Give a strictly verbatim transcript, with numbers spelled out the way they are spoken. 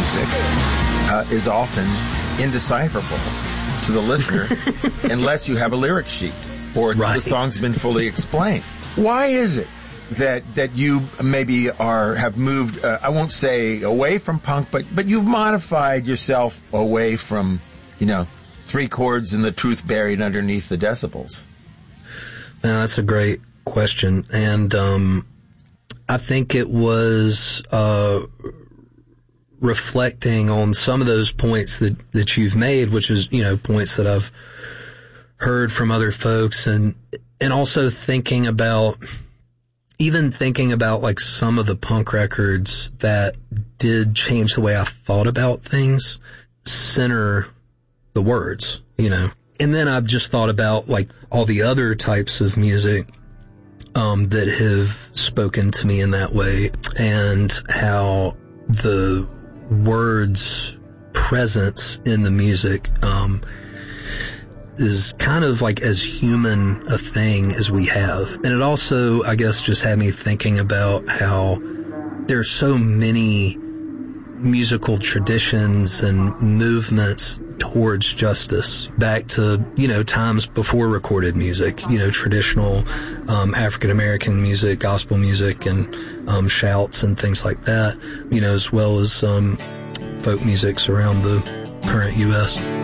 music uh, is often indecipherable to the listener unless you have a lyric sheet or right. the song's been fully explained. Why is it that that you maybe are have moved, uh, I won't say away from punk, but, but you've modified yourself away from, you know, three chords and the truth buried underneath the decibels? Man, that's a great question. And um, I think it was uh, reflecting on some of those points that, that you've made, which is, you know, points that I've heard from other folks, and and also thinking about, even thinking about like some of the punk records that did change the way I thought about things, center the words, you know. And then I've just thought about like all the other types of music um that have spoken to me in that way, and how the words presence in the music um is kind of like as human a thing as we have. And it also, I guess, just had me thinking about how there's so many musical traditions and movements towards justice back to, you know, times before recorded music, you know, traditional um African American music, gospel music, and um shouts and things like that, you know, as well as um folk musics around the current U S